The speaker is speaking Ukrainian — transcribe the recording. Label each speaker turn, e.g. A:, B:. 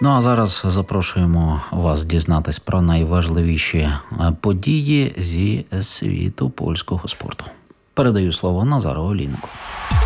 A: Ну а зараз запрошуємо вас дізнатись про найважливіші події зі світу польського спорту. Передаю слово Назару Олійнику.